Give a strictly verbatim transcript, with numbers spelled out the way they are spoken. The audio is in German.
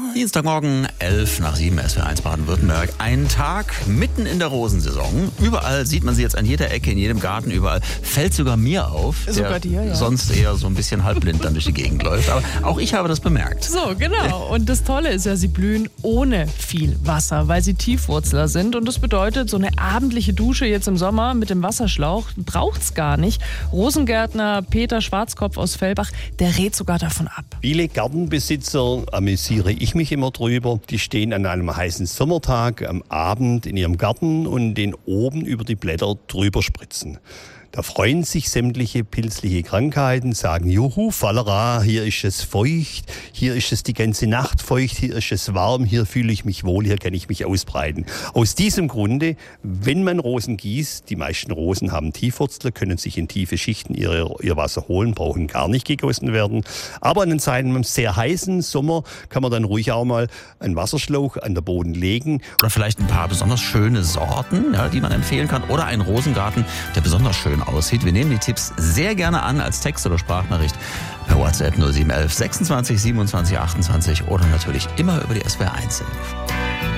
Dienstagmorgen, elf nach sieben, S W R eins Baden-Württemberg. Ein Tag mitten in der Rosensaison. Überall sieht man sie jetzt an jeder Ecke, in jedem Garten, überall. Fällt sogar mir auf, sogar der dir, ja. sonst eher so ein bisschen halbblind dann durch die Gegend läuft. Aber auch ich habe das bemerkt. So, genau. Und das Tolle ist ja, sie blühen ohne viel Wasser, weil sie Tiefwurzler sind. Und das bedeutet, so eine abendliche Dusche jetzt im Sommer mit dem Wasserschlauch braucht's gar nicht. Rosengärtner Peter Schwarzkopf aus Fellbach, der rät sogar davon ab. Viele Gartenbesitzer, amüsiere ich mich immer drüber, die stehen an einem heißen Sommertag am Abend in ihrem Garten und den oben über die Blätter drüber spritzen. Da freuen sich sämtliche pilzliche Krankheiten, sagen, juhu, Fallera, hier ist es feucht, hier ist es die ganze Nacht feucht, hier ist es warm, hier fühle ich mich wohl, hier kann ich mich ausbreiten. Aus diesem Grunde, wenn man Rosen gießt, die meisten Rosen haben Tiefwurzler, können sich in tiefe Schichten ihre, ihr Wasser holen, brauchen gar nicht gegossen werden. Aber an einem sehr heißen Sommer kann man dann ruhig auch mal einen Wasserschlauch an den Boden legen. Oder vielleicht ein paar besonders schöne Sorten, ja, die man empfehlen kann. Oder einen Rosengarten, der besonders schön aussieht. Wir nehmen die Tipps sehr gerne an als Text- oder Sprachnachricht per WhatsApp null sieben eins eins sechsundzwanzig siebenundzwanzig achtundzwanzig oder natürlich immer über die S W R eins App.